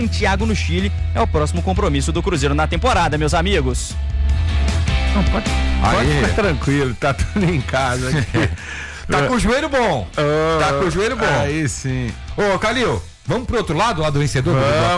Santiago, no Chile, é o próximo compromisso do Cruzeiro na temporada, meus amigos. Não, pode ficar tranquilo, tá tudo em casa aqui. Tá com o joelho bom. Tá com o joelho bom. Aí sim. Ô, Calil, vamos pro outro lado, lá do vencedor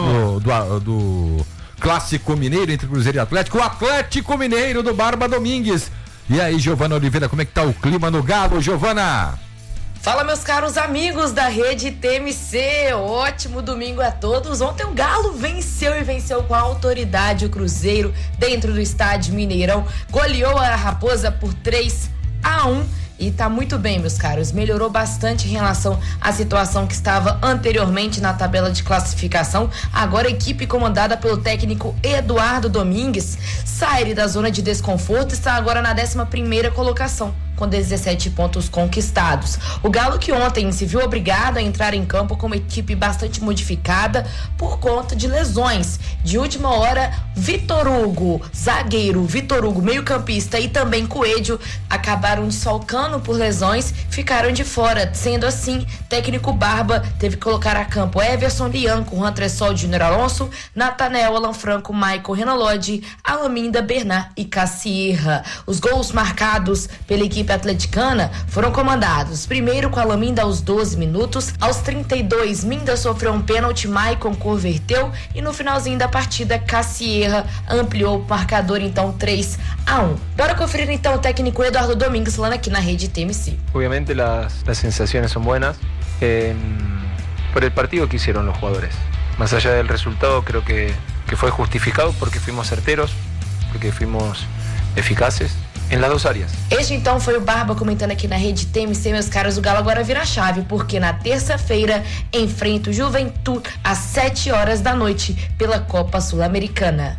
do Clássico Mineiro entre Cruzeiro e Atlético. O Atlético Mineiro do Barba Domingues. E aí, Giovana Oliveira, como é que tá o clima no Galo, Giovana? Fala, meus caros amigos da Rede TMC, ótimo domingo a todos. Ontem o Galo venceu com autoridade o Cruzeiro dentro do estádio Mineirão, goleou a Raposa por 3-1 e tá muito bem, meus caros, melhorou bastante em relação à situação que estava anteriormente na tabela de classificação. Agora a equipe comandada pelo técnico Eduardo Domingues sai da zona de desconforto e está agora na 11ª colocação, com 17 pontos conquistados. O Galo, que ontem se viu obrigado a entrar em campo com uma equipe bastante modificada por conta de lesões. De última hora, Vitor Hugo, zagueiro, Vitor Hugo, meio-campista, e também Coelho acabaram desfalcando por lesões, ficaram de fora. Sendo assim, técnico Barba teve que colocar a campo Everson Lianco, Andressol, Júnior Alonso, Nathanael, Alan Franco, Michael, Renan Lodge, Alaminda, Bernard e Cassierra. Os gols marcados pela equipe atleticana foram comandados primeiro com a Alaminda aos 12 minutos, aos 32 Minda sofreu um pênalti, Maicon converteu e no finalzinho da partida Cassierra ampliou o marcador, então 3-1. Bora conferir então o técnico Eduardo Domingues falando aqui na Rede TMC. Obviamente las sensaciones son buenas por el partido que hicieron los jugadores. Más allá del resultado, creo que fue justificado porque fuimos certeros, porque fuimos eficaces em las duas áreas. Este então foi o Barba comentando aqui na Rede TMC, meus caros. O Galo agora vira a chave, porque na terça-feira enfrenta o Juventude às 7 horas da noite pela Copa Sul-Americana.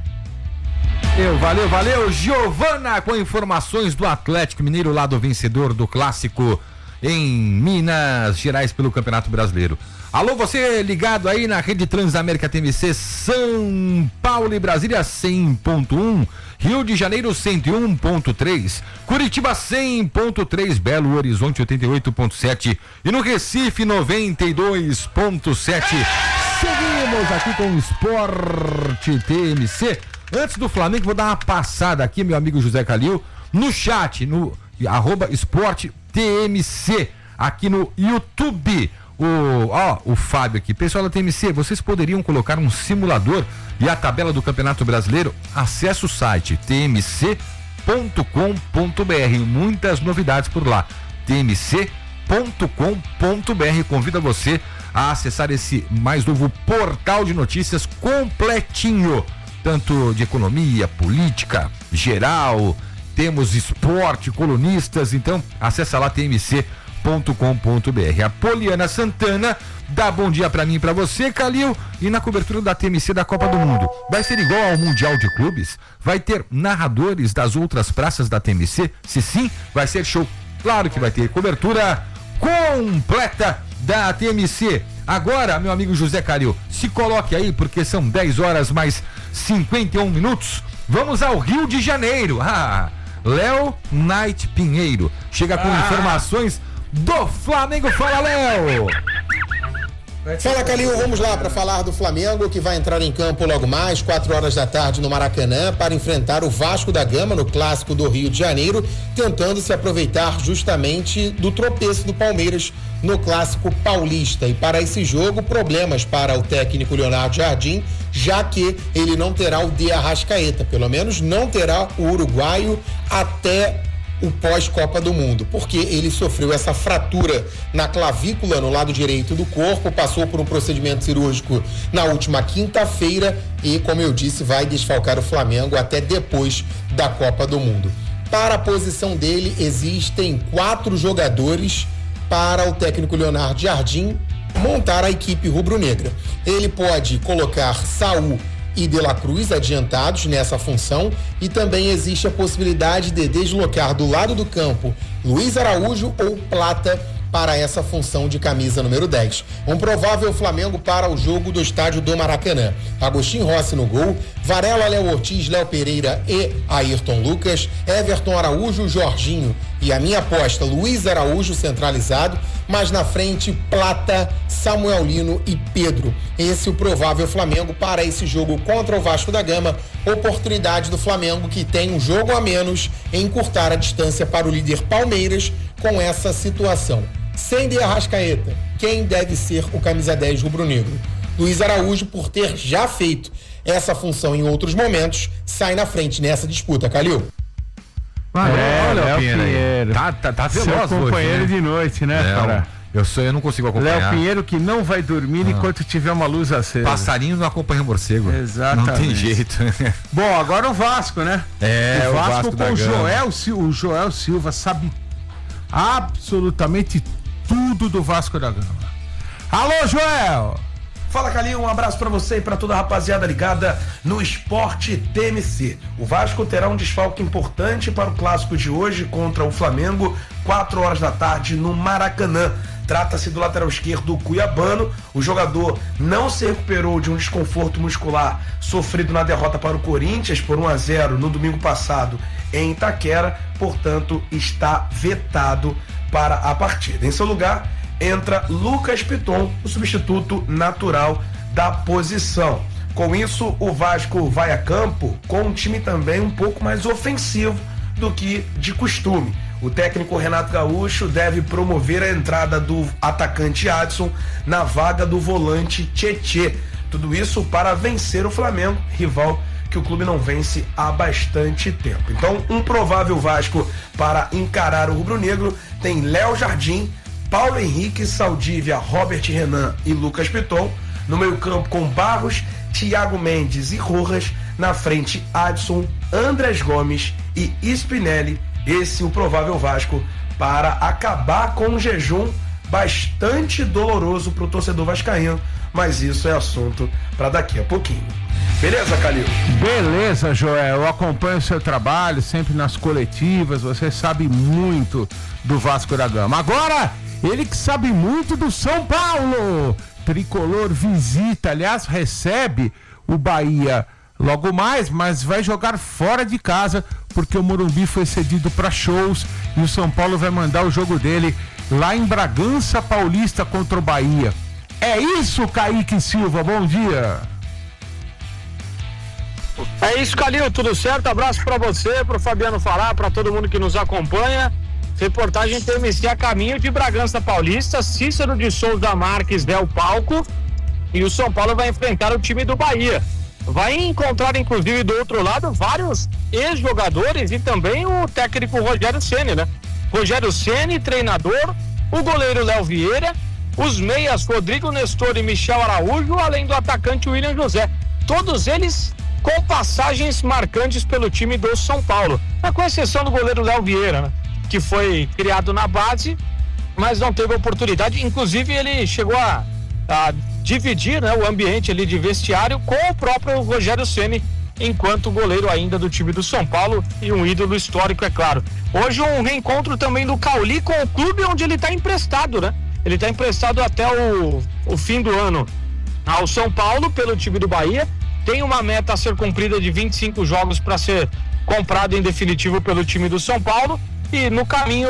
Valeu, Giovana, com informações do Atlético Mineiro, lá do vencedor do Clássico em Minas Gerais pelo Campeonato Brasileiro. Alô, você ligado aí na Rede Transamérica TMC, São Paulo e Brasília 100.1, Rio de Janeiro 101.3, Curitiba 100.3, Belo Horizonte 88.7 e no Recife 92.7. Seguimos aqui com o Esporte TMC. Antes do Flamengo, vou dar uma passada aqui, meu amigo José Calil, no chat, no @Esporte TMC, aqui no YouTube. O Fábio aqui, pessoal da TMC, vocês poderiam colocar um simulador e a tabela do Campeonato Brasileiro? Acesse o site tmc.com.br, muitas novidades por lá, tmc.com.br, convido você a acessar esse mais novo portal de notícias completinho, tanto de economia, política, geral, temos esporte, colunistas, então acessa lá tmc.com.br. A Poliana Santana dá bom dia pra mim e pra você, Calil, e na cobertura da TMC da Copa do Mundo. Vai ser igual ao Mundial de Clubes? Vai ter narradores das outras praças da TMC? Se sim, vai ser show. Claro que vai ter cobertura completa da TMC. Agora, meu amigo José Calil, se coloque aí, porque são 10 horas mais 51 minutos. Vamos ao Rio de Janeiro. Léo Knight Pinheiro chega com informações do Flamengo. Fala, Léo! Fala, Calil, vamos lá para falar do Flamengo, que vai entrar em campo logo mais, 4 horas da tarde no Maracanã, para enfrentar o Vasco da Gama no Clássico do Rio de Janeiro, tentando se aproveitar justamente do tropeço do Palmeiras no Clássico Paulista. E para esse jogo, problemas para o técnico Leonardo Jardim, já que ele não terá o De Arrascaeta, pelo menos não terá o uruguaio até o pós-Copa do Mundo, porque ele sofreu essa fratura na clavícula no lado direito do corpo, passou por um procedimento cirúrgico na última quinta-feira e, como eu disse, vai desfalcar o Flamengo até depois da Copa do Mundo. Para a posição dele, existem 4 jogadores para o técnico Leonardo Jardim montar a equipe rubro-negra. Ele pode colocar Saul e De La Cruz adiantados nessa função, e também existe a possibilidade de deslocar do lado do campo Luiz Araújo ou Plata para essa função de camisa número 10. Um provável Flamengo para o jogo do estádio do Maracanã: Agostinho Rossi no gol, Varela, Léo Ortiz, Léo Pereira e Ayrton Lucas, Everton Araújo, Jorginho E a minha aposta, Luiz Araújo centralizado, mas na frente Plata, Samuel Lino e Pedro. Esse é o provável Flamengo para esse jogo contra o Vasco da Gama. Oportunidade do Flamengo, que tem um jogo a menos, em encurtar a distância para o líder Palmeiras com essa situação. Sem De Arrascaeta, quem deve ser o camisa 10 rubro-negro? Luiz Araújo, por ter já feito essa função em outros momentos, sai na frente nessa disputa, Calil. Olha o Pinheiro. Tá veloz seu companheiro hoje, né? De noite, né, cara? Eu não consigo acompanhar. Léo Pinheiro que não vai dormir enquanto tiver uma luz acesa. Passarinho não acompanha morcego. Exatamente. Não tem jeito. Bom, agora o Vasco, né? O Vasco com o Joel Silva sabe absolutamente tudo do Vasco da Gama. Alô, Joel! Fala, Calil, um abraço pra você e pra toda a rapaziada ligada no Esporte TMC. O Vasco terá um desfalque importante para o clássico de hoje contra o Flamengo, 4 horas da tarde no Maracanã. Trata-se do lateral esquerdo cuiabano. O jogador não se recuperou de um desconforto muscular sofrido na derrota para o Corinthians por 1-0 no domingo passado em Itaquera, portanto está vetado para a partida. Em seu lugar entra Lucas Piton, o substituto natural da posição. Com isso, o Vasco vai a campo com um time também um pouco mais ofensivo do que de costume. O técnico Renato Gaúcho deve promover a entrada do atacante Adson na vaga do volante Tietê. Tudo isso para vencer o Flamengo, rival que o clube não vence há bastante tempo. Então, um provável Vasco para encarar o rubro-negro tem Léo Jardim, Paulo Henrique, Saldívia, Robert Renan e Lucas Piton. No meio-campo com Barros, Thiago Mendes e Rojas. Na frente, Adson, Andrés Gomes e Spinelli. Esse é o provável Vasco para acabar com um jejum bastante doloroso para o torcedor vascaíno, mas isso é assunto para daqui a pouquinho. Beleza, Calil? Beleza, Joel. Eu acompanho o seu trabalho sempre nas coletivas. Você sabe muito do Vasco da Gama. Agora, ele que sabe muito do São Paulo. Tricolor visita, aliás, recebe o Bahia logo mais, mas vai jogar fora de casa, porque o Morumbi foi cedido para shows e o São Paulo vai mandar o jogo dele lá em Bragança Paulista contra o Bahia. É isso, Kaique Silva, bom dia. É isso, Calil, tudo certo? Abraço para você, pro Fabiano Falar, para todo mundo que nos acompanha. Reportagem TMC a caminho de Bragança Paulista. Cícero de Souza Marques der o palco e o São Paulo vai enfrentar o time do Bahia. Vai encontrar, inclusive, do outro lado, vários ex-jogadores e também o técnico Rogério Ceni, né? Rogério Ceni, treinador, o goleiro Léo Vieira, os meias Rodrigo Nestor e Michel Araújo, além do atacante William José. Todos eles com passagens marcantes pelo time do São Paulo, com exceção do goleiro Léo Vieira, né? Que foi criado na base, mas não teve oportunidade. Inclusive, ele chegou a dividir, né, o ambiente ali de vestiário com o próprio Rogério Ceni, enquanto goleiro ainda do time do São Paulo e um ídolo histórico, é claro. Hoje um reencontro também do Cauli com o clube onde ele está emprestado, né? Ele está emprestado até o fim do ano ao São Paulo pelo time do Bahia. Tem uma meta a ser cumprida de 25 jogos para ser comprado em definitivo pelo time do São Paulo, e no caminho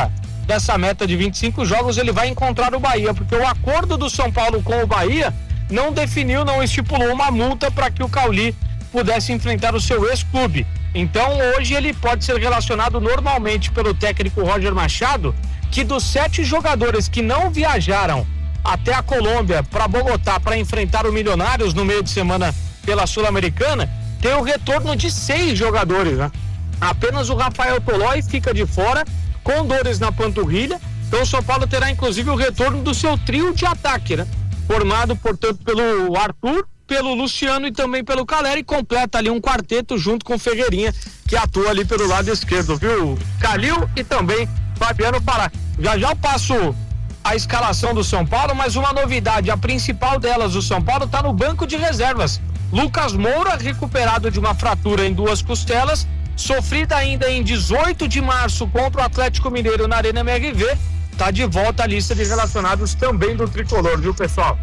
dessa meta de 25 jogos ele vai encontrar o Bahia, porque o acordo do São Paulo com o Bahia não definiu, não estipulou uma multa para que o Cauli pudesse enfrentar o seu ex-clube. Então hoje ele pode ser relacionado normalmente pelo técnico Roger Machado, que dos 7 jogadores que não viajaram até a Colômbia para Bogotá para enfrentar o Milionários no meio de semana pela Sul-Americana, tem o retorno de 6 jogadores, né? Apenas o Rafael Tolói fica de fora com dores na panturrilha. Então o São Paulo terá inclusive o retorno do seu trio de ataque, né? Formado, portanto, pelo Arthur, pelo Luciano e também pelo Caleri, completa ali um quarteto junto com o Ferreirinha, que atua ali pelo lado esquerdo, viu? Calil e também Fabiano Pará. Já eu passo a escalação do São Paulo, mas uma novidade, a principal delas, o São Paulo está no banco de reservas. Lucas Moura, recuperado de uma fratura em 2 costelas, sofrida ainda em 18 de março contra o Atlético Mineiro na Arena MRV, tá de volta à lista de relacionados também do Tricolor, viu, pessoal?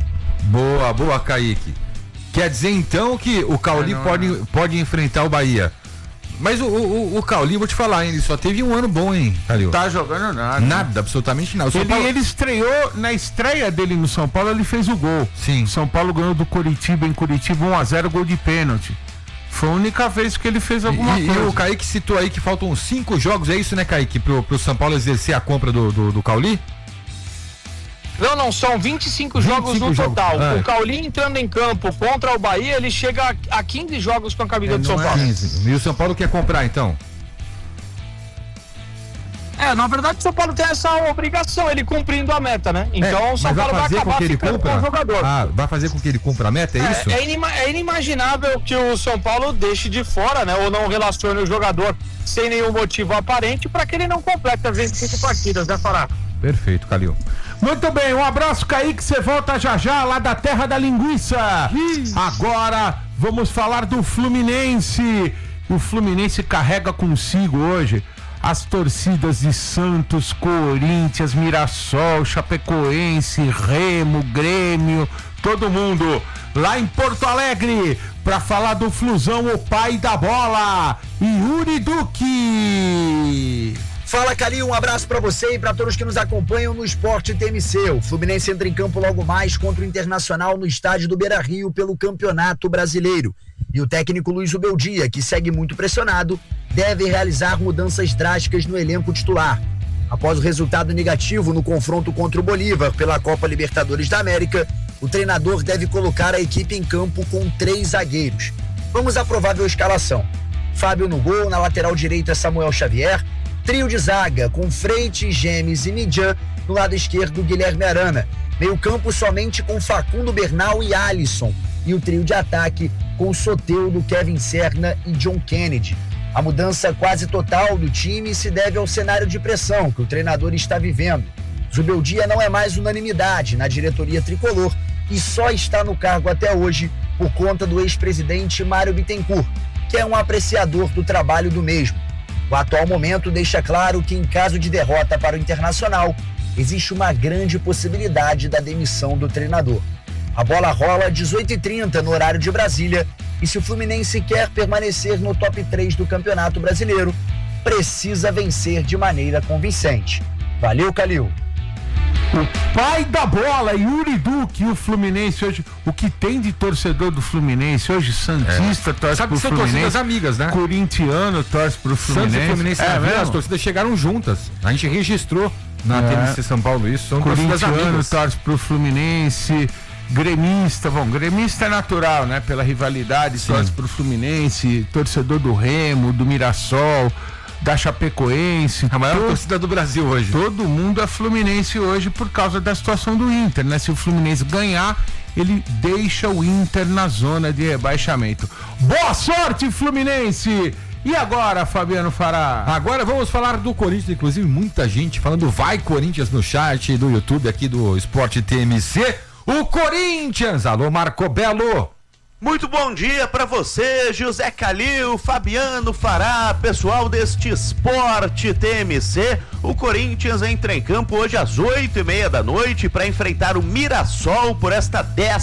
Boa, Kaique. Quer dizer então que o Cauli pode enfrentar o Bahia. Mas o Caulinho, vou te falar, hein, ele só teve um ano bom, hein, Calil? Tá jogando nada. Nada, absolutamente nada. Ele estreou, na estreia dele no São Paulo, ele fez o gol. Sim. São Paulo ganhou do Coritiba, em Curitiba, 1-0, gol de pênalti. Foi a única vez que ele fez alguma coisa. E o Kaique citou aí que faltam 5 jogos, é isso, né, Kaique? Pro São Paulo exercer a compra do Cauli? Não, são 25 jogos no total. Ah, o Caulinho entrando em campo contra o Bahia, ele chega a 15 jogos com a camisa do São Paulo. 15. E o São Paulo quer comprar, então? Na verdade o São Paulo tem essa obrigação, ele cumprindo a meta, né? Então o São Paulo vai acabar ficando com o jogador. Vai fazer com que ele cumpra a meta, é isso? É inimaginável que o São Paulo deixe de fora, né? Ou não relacione o jogador sem nenhum motivo aparente para que ele não complete as 25 partidas, né, Fará? Perfeito, Calil. Muito bem, um abraço, Kaique, você volta já lá da terra da linguiça. Agora vamos falar do Fluminense. O Fluminense carrega consigo hoje as torcidas de Santos, Corinthians, Mirassol, Chapecoense, Remo, Grêmio, todo mundo lá em Porto Alegre para falar do Flusão, o pai da bola, Yuri Duque. Fala, Calil, um abraço pra você e pra todos que nos acompanham no Esporte TMC. O Fluminense entra em campo logo mais contra o Internacional no estádio do Beira-Rio pelo Campeonato Brasileiro. E o técnico Luiz Ubeldia, que segue muito pressionado, deve realizar mudanças drásticas no elenco titular. Após o resultado negativo no confronto contra o Bolívar pela Copa Libertadores da América, o treinador deve colocar a equipe em campo com 3 zagueiros. Vamos à provável escalação. Fábio no gol, na lateral direita Samuel Xavier, trio de zaga com Freitas, Gemes e Midjan, no lado esquerdo Guilherme Arana, meio campo somente com Facundo Bernal e Alisson, e o trio de ataque com Soteldo, Kevin Serna e John Kennedy. A mudança quase total do time se deve ao cenário de pressão que o treinador está vivendo. Zubeldia não é mais unanimidade na diretoria tricolor e só está no cargo até hoje por conta do ex-presidente Mário Bittencourt, que é um apreciador do trabalho do mesmo. O atual momento deixa claro que, em caso de derrota para o Internacional, existe uma grande possibilidade da demissão do treinador. A bola rola às 18h30 no horário de Brasília e se o Fluminense quer permanecer no top 3 do Campeonato Brasileiro, precisa vencer de maneira convincente. Valeu, Calil! O pai da bola, Yuri Duque, o Fluminense hoje, o que tem de torcedor do Fluminense hoje, santista torce pro Fluminense. São torcidas amigas, né? Corintiano torce pro Fluminense. Santos e Fluminense, as torcidas chegaram juntas. A gente registrou na TMC São Paulo isso, são torcidas amigas. Corintiano torce pro Fluminense, gremista é natural, né? Pela rivalidade, torce pro Fluminense, torcedor do Remo, do Mirassol, da Chapecoense. A maior torcida do Brasil hoje. Todo mundo é Fluminense hoje por causa da situação do Inter, né? Se o Fluminense ganhar, ele deixa o Inter na zona de rebaixamento. Boa sorte, Fluminense! E agora, Fabiano Fará? Agora vamos falar do Corinthians, inclusive muita gente falando vai Corinthians no chat do YouTube aqui do Esporte TMC. O Corinthians! Alô, Marco Belo! Muito bom dia para você, José Calil, Fabiano Fará, pessoal deste Esporte TMC. O Corinthians entra em campo hoje às 8h30 da noite para enfrentar o Mirassol por esta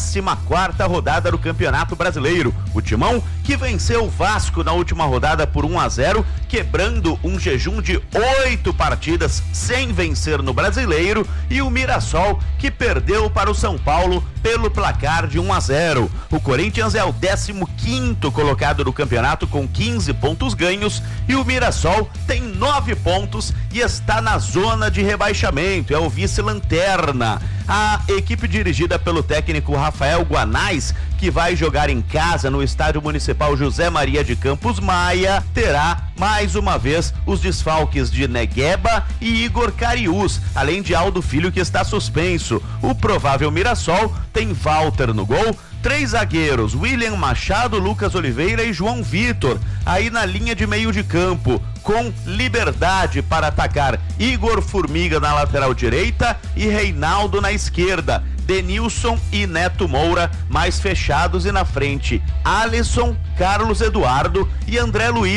14ª rodada do Campeonato Brasileiro. O Timão que venceu o Vasco na última rodada por 1-0, quebrando um jejum de 8 partidas sem vencer no Brasileiro, e o Mirassol que perdeu para o São Paulo pelo placar de 1-0. O Corinthians é o 15º colocado do campeonato com 15 pontos ganhos e o Mirassol tem 9 pontos e está na zona de rebaixamento, é o vice-lanterna. A equipe dirigida pelo técnico Rafael Guanais, que vai jogar em casa no Estádio Municipal José Maria de Campos Maia, terá mais uma vez os desfalques de Negueba e Igor Cariús, além de Aldo Filho, que está suspenso. O provável Mirassol tem Walter no gol, 3 zagueiros, William Machado, Lucas Oliveira e João Vitor, aí na linha de meio de campo, com liberdade para atacar Igor Formiga na lateral direita e Reinaldo na esquerda. Denilson e Neto Moura mais fechados e na frente Alisson, Carlos Eduardo e André Luiz.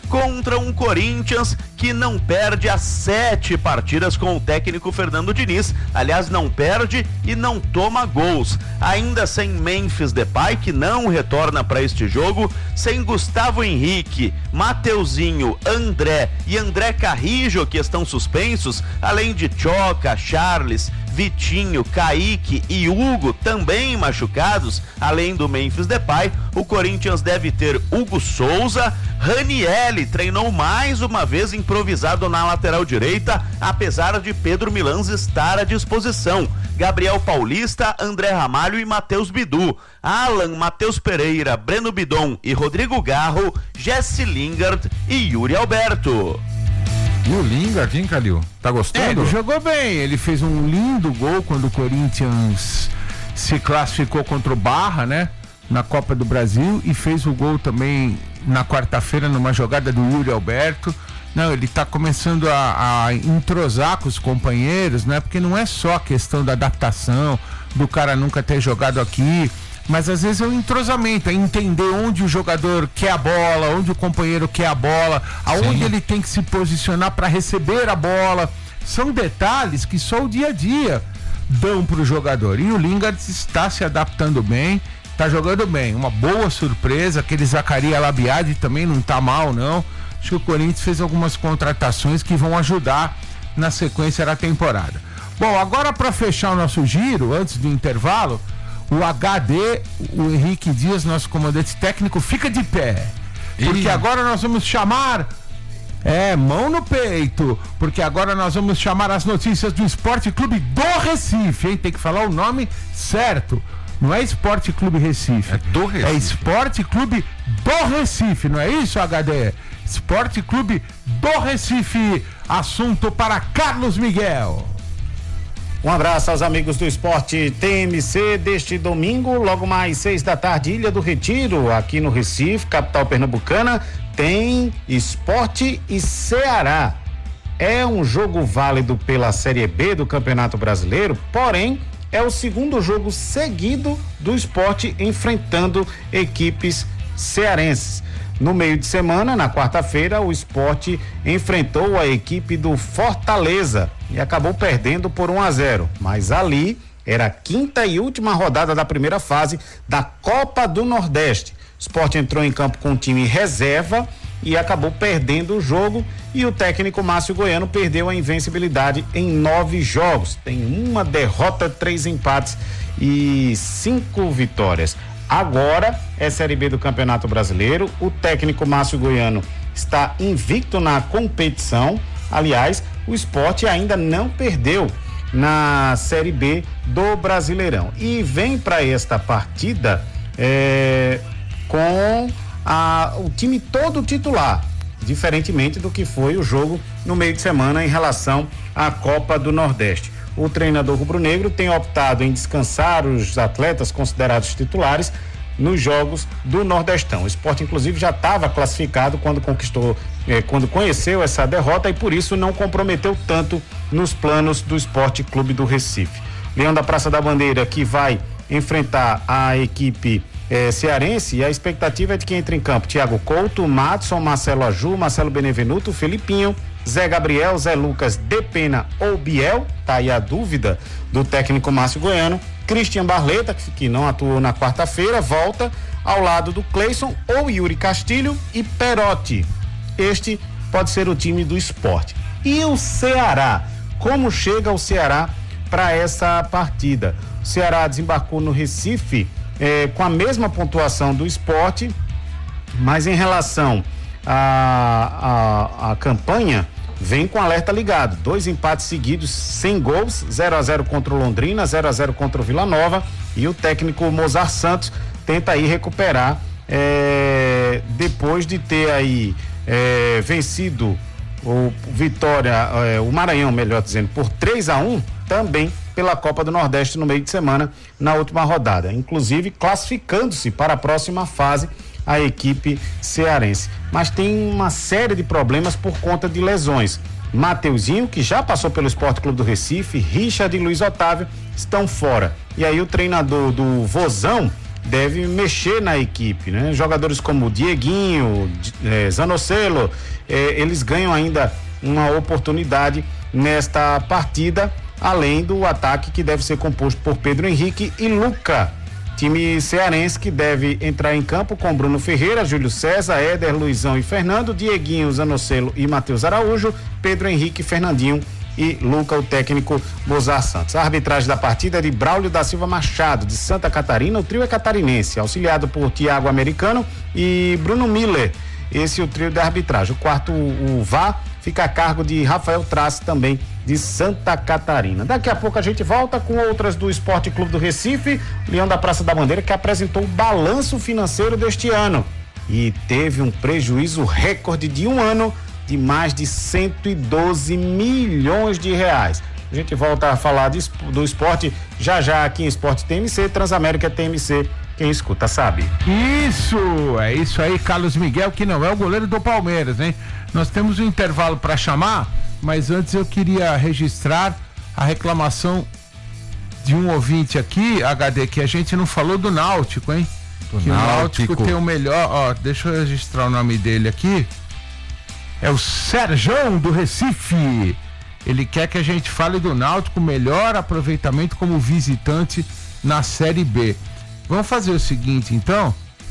contra um Corinthians que não perde há 7 partidas com o técnico Fernando Diniz. Aliás, não perde e não toma gols. Ainda sem Memphis Depay, que não retorna para este jogo, sem Gustavo Henrique, Mateuzinho, André e André Carrijo, que estão suspensos, além de Choca, Charles, Vitinho, Kaique e Hugo também machucados, além do Memphis Depay. O Corinthians deve ter Hugo Souza. Ranielli treinou mais uma vez improvisado na lateral direita, apesar de Pedro Milans estar à disposição. Gabriel Paulista, André Ramalho e Matheus Bidu. Alan, Matheus Pereira, Breno Bidon e Rodrigo Garro, Jesse Lingard e Yuri Alberto. E o Lingard, hein, Calil? Tá gostando? Ele jogou bem, ele fez um lindo gol quando o Corinthians se classificou contra o Barra, né? Na Copa do Brasil, e fez o gol também na quarta-feira numa jogada do Yuri Alberto. Não, ele tá começando a entrosar com os companheiros, né? Porque não é só a questão da adaptação, do cara nunca ter jogado aqui, mas às vezes é o entrosamento, é entender onde o jogador quer a bola, onde o companheiro quer a bola, aonde ele tem que se posicionar para receber a bola. São detalhes que só o dia a dia dão pro jogador. E o Lingard está se adaptando bem, tá jogando bem. Uma boa surpresa, aquele Zacarias Labiade também não tá mal, não. Acho que o Corinthians fez algumas contratações que vão ajudar na sequência da temporada. Bom, agora para fechar o nosso giro, antes do intervalo, o HD, o Henrique Dias, nosso comandante técnico, fica de pé. Porque agora nós vamos chamar... mão no peito. Porque agora nós vamos chamar as notícias do Esporte Clube do Recife, hein? Tem que falar o nome certo. Não é Esporte Clube Recife. É do Recife. É Esporte Clube do Recife, não é isso, HD? Esporte Clube do Recife. Assunto para Carlos Miguel. Um abraço aos amigos do Esporte TMC deste domingo, logo mais 6 da tarde, Ilha do Retiro, aqui no Recife, capital pernambucana, tem Esporte e Ceará. É um jogo válido pela Série B do Campeonato Brasileiro, porém é o segundo jogo seguido do Esporte enfrentando equipes cearenses. No meio de semana, na quarta-feira, o Esporte enfrentou a equipe do Fortaleza e acabou perdendo por 1-0. Mas ali era a quinta e última rodada da primeira fase da Copa do Nordeste. O Esporte entrou em campo com um time reserva e acabou perdendo o jogo, e o técnico Márcio Goiano perdeu a invencibilidade em 9 jogos. Tem uma derrota, 3 empates e 5 vitórias. Agora é Série B do Campeonato Brasileiro. O técnico Márcio Goiano está invicto na competição. Aliás, o Esporte ainda não perdeu na Série B do Brasileirão. E vem para esta partida com o time todo titular, diferentemente do que foi o jogo no meio de semana em relação à Copa do Nordeste. O treinador rubro-negro tem optado em descansar os atletas considerados titulares nos jogos do Nordestão. O Sport, inclusive, já estava classificado quando quando conheceu essa derrota, e por isso não comprometeu tanto nos planos do Esporte Clube do Recife. Leão da Praça da Bandeira, que vai enfrentar a equipe cearense, e a expectativa é de que entre em campo Thiago Couto, Madson, Marcelo Aju, Marcelo Benevenuto, Felipinho, Zé Gabriel, Zé Lucas, Depena ou Biel, tá aí a dúvida do técnico Márcio Goiano. Christian Barleta, que não atuou na quarta-feira, volta ao lado do Cleison ou Yuri Castilho e Perotti. Este pode ser o time do Sport. E o Ceará? Como chega o Ceará para essa partida? O Ceará desembarcou no Recife com a mesma pontuação do Sport, mas em relação à campanha, vem com alerta ligado. 2 empates seguidos sem gols, 0-0 contra o Londrina, 0-0 contra o Vila Nova, e o técnico Mozart Santos tenta aí recuperar depois de ter aí vencido o Vitória, o Maranhão, melhor dizendo, por 3-1, também pela Copa do Nordeste no meio de semana, na última rodada, inclusive classificando-se para a próxima fase a equipe cearense. Mas tem uma série de problemas por conta de lesões. Mateuzinho, que já passou pelo Esporte Clube do Recife, Richard e Luiz Otávio estão fora. E aí o treinador do Vozão deve mexer na equipe, né? Jogadores como Dieguinho, Zanocelo, eles ganham ainda uma oportunidade nesta partida, além do ataque que deve ser composto por Pedro Henrique e Luca. Time cearense que deve entrar em campo com Bruno Ferreira, Júlio César, Éder, Luizão e Fernando, Dieguinho, Zanocelo e Matheus Araújo, Pedro Henrique, Fernandinho e Luca, o técnico Mozart Santos. A arbitragem da partida é de Braulio da Silva Machado, de Santa Catarina. O trio é catarinense, auxiliado por Tiago Americano e Bruno Miller. Esse é o trio da arbitragem. O quarto, o VAR, fica a cargo de Rafael Trace, também de Santa Catarina. Daqui a pouco a gente volta com outras do Esporte Clube do Recife, Leão da Praça da Bandeira, que apresentou o balanço financeiro deste ano e teve um prejuízo recorde de um ano de mais de 112 milhões de reais. A gente volta a falar do esporte já aqui em Esporte TMC, Transamérica TMC, quem escuta sabe. É isso aí, Carlos Miguel, que não é o goleiro do Palmeiras, hein? Nós temos um intervalo para chamar, mas antes eu queria registrar a reclamação de um ouvinte aqui, HD, que a gente não falou do Náutico, hein? O Náutico tem o melhor, deixa eu registrar o nome dele aqui. É o Serjão do Recife. Ele quer que a gente fale do Náutico, melhor aproveitamento como visitante na Série B. Vamos fazer o seguinte, então,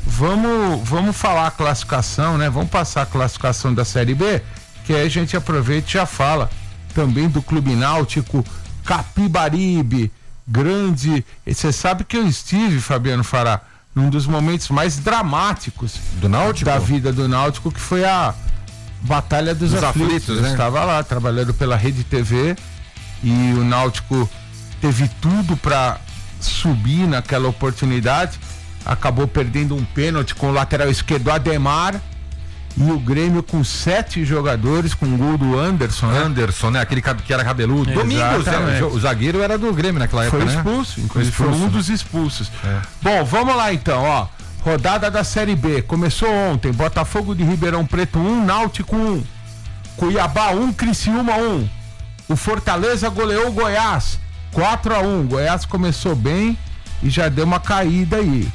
vamos falar a classificação, né? Vamos passar a classificação da Série B, que aí a gente aproveita e já fala também do Clube Náutico Capibaribe, grande. Você sabe que eu estive, Fabiano Fará, num dos momentos mais dramáticos do Náutico? Da vida do Náutico, que foi a Batalha dos Aflitos, né? Eu estava lá trabalhando pela Rede TV e o Náutico teve tudo para subir naquela oportunidade, acabou perdendo um pênalti com o lateral esquerdo Ademar e o Grêmio com 7 jogadores, com o gol do Anderson, né? Aquele que era cabeludo. Domingos, o zagueiro era do Grêmio naquela época, foi expulso, né? Inclusive foi um dos expulsos. Bom, vamos lá então, ó. Rodada da Série B, começou ontem, Botafogo de Ribeirão Preto 1, Náutico 1, Cuiabá 1, Criciúma 1, o Fortaleza goleou o Goiás 4-1, Goiás começou bem e já deu uma caída aí.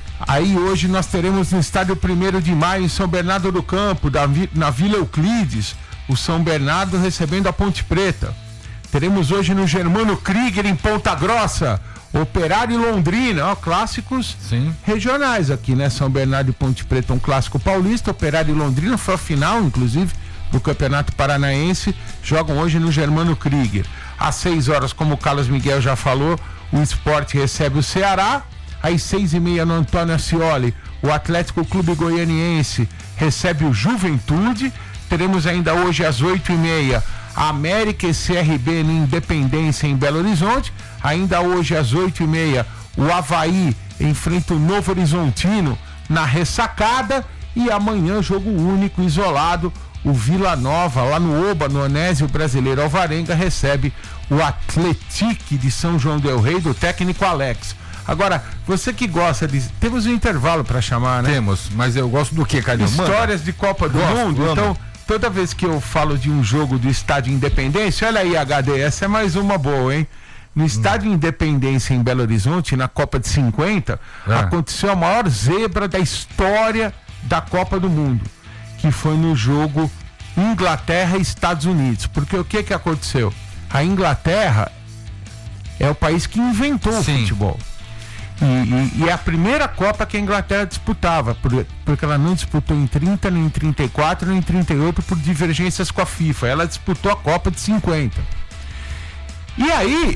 Aí hoje nós teremos no estádio 1º de Maio em São Bernardo do Campo, na Vila Euclides, o São Bernardo recebendo a Ponte Preta. Teremos hoje no Germano Krieger em Ponta Grossa, Operário e Londrina, ó, clássicos regionais aqui, né? São Bernardo e Ponte Preta, um clássico paulista. Operário e Londrina foi a final, inclusive, do Campeonato Paranaense. Jogam hoje no Germano Krieger. Às 6 horas, como o Carlos Miguel já falou, o Sport recebe o Ceará. Às 6h30 no Antônio Ascioli, o Atlético Clube Goianiense recebe o Juventude. Teremos ainda hoje às 8h30 América e CRB no Independência em Belo Horizonte. Ainda hoje às 8h30 o Avaí enfrenta o Novo Horizontino na Ressacada. E amanhã jogo único, isolado, o Vila Nova lá no Oba, no Onésio Brasileiro Alvarenga, recebe o Atlético de São João del Rei, do técnico Alex. Agora, você que gosta de... Temos um intervalo para chamar, né? Temos, mas eu gosto do que, Cadê? Histórias de Copa do Mundo. Então, toda vez que eu falo de um jogo do Estádio Independência, olha aí, HD, essa é mais uma boa, hein? No Estádio Independência em Belo Horizonte, na Copa de 50, aconteceu a maior zebra da história da Copa do Mundo, que foi no jogo Inglaterra e Estados Unidos. Porque o que aconteceu? A Inglaterra é o país que inventou o futebol. E é a primeira Copa que a Inglaterra disputava, porque ela não disputou em 30, nem em 34, nem em 38 por divergências com a FIFA. Ela disputou a Copa de 50. E aí,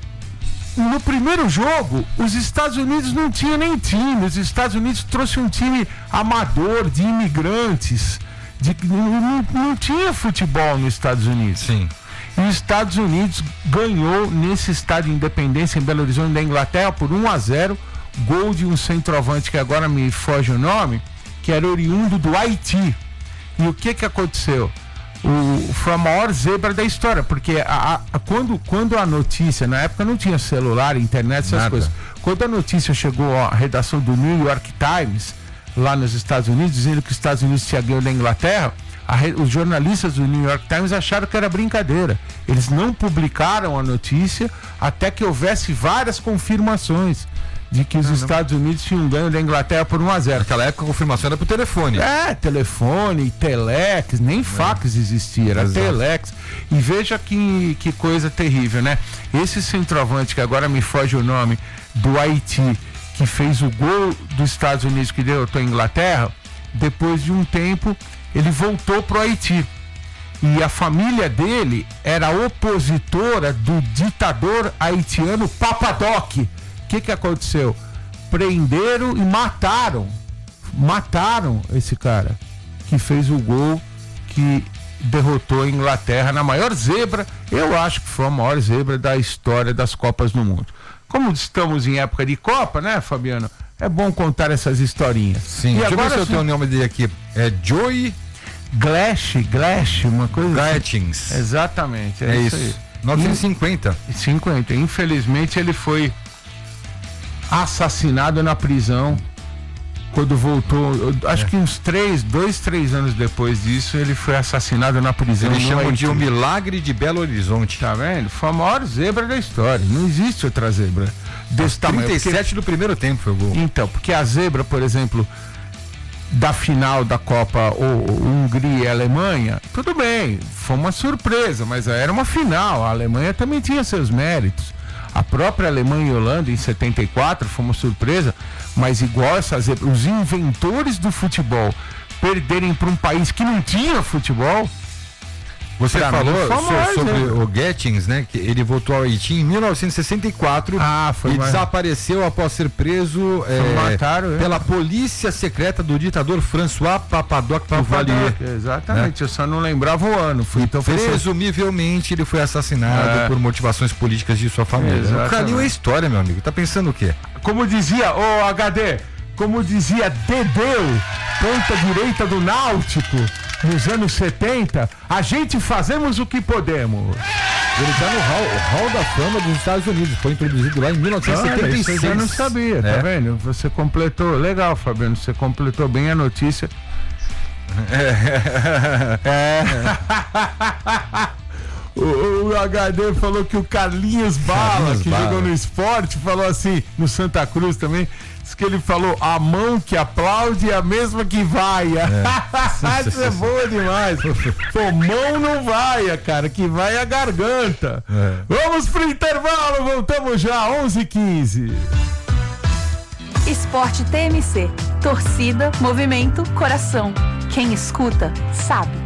no primeiro jogo, os Estados Unidos não tinham nem time. Os Estados Unidos trouxe um time amador, de imigrantes. Não tinha futebol nos Estados Unidos. E os Estados Unidos ganhou nesse estádio Independência em Belo Horizonte da Inglaterra por 1-0, gol de um centroavante que agora me foge o nome, que era oriundo do Haiti. E o que aconteceu? Foi a maior zebra da história, porque quando a notícia, na época não tinha celular, internet, essas coisas, quando a notícia chegou à redação do New York Times, lá nos Estados Unidos, dizendo que os Estados Unidos tinha ganho da Inglaterra, Os jornalistas do New York Times acharam que era brincadeira. Eles não publicaram a notícia até que houvesse várias confirmações de que os Estados Unidos tinham um ganho da Inglaterra por 1-0. Naquela época a confirmação era por telefone. Telefone, telex, nem fax existia, era telex. E veja que coisa terrível, né? Esse centroavante, que agora me foge o nome, do Haiti, que fez o gol dos Estados Unidos que derrotou a Inglaterra, depois de um tempo ele voltou pro Haiti. E a família dele era opositora do ditador haitiano Papadoc. O que aconteceu? Prenderam e mataram esse cara que fez o gol que derrotou a Inglaterra na maior zebra, eu acho que foi a maior zebra da história das Copas do Mundo. Como estamos em época de Copa, né, Fabiano? É bom contar essas historinhas. Sim, e deixa agora eu ver se eu tenho o nome dele aqui. É Joey Glash, uma coisa Glatchings. Assim. Exatamente, é isso aí. 950. Infelizmente ele foi assassinado na prisão quando voltou, acho que uns 2-3 anos depois disso, ele foi assassinado na prisão. Eles chamam de o milagre de Belo Horizonte. Tá vendo? Foi a maior zebra da história. Não existe outra zebra desse tamanho. 37 do primeiro tempo foi o gol. Então, porque a zebra, por exemplo, da final da Copa Hungria e Alemanha, tudo bem, foi uma surpresa, mas era uma final. A Alemanha também tinha seus méritos. A própria Alemanha e Holanda em 74 foi uma surpresa, mas igual essas, os inventores do futebol perderem para um país que não tinha futebol. Você falou sobre o Glatchings, né? Que ele voltou ao Haiti em 1964 e desapareceu após ser preso pela polícia secreta do ditador François Papadoc Duvalier. Exatamente, eu só não lembrava o ano. Presumivelmente ele foi assassinado por motivações políticas de sua família. O Calil é história, meu amigo. Tá pensando o quê? Como dizia o HD, como dizia Dedeu, ponta direita do Náutico, nos anos 70, a gente fazemos o que podemos. Ele tá no Hall da Fama dos Estados Unidos, foi introduzido lá em 1976. Eu não sabia, tá vendo? Você completou, legal, Fabiano, você completou bem a notícia. O HD falou que o Carlinhos Bala, que jogou no esporte, falou assim, no Santa Cruz também, que ele falou, a mão que aplaude é a mesma que vaia. Isso é boa demais. Pô, mão não vaia, cara, que vai a garganta. Vamos pro intervalo, voltamos já, 11h15. Esporte TMC, torcida, movimento, coração. Quem escuta, sabe.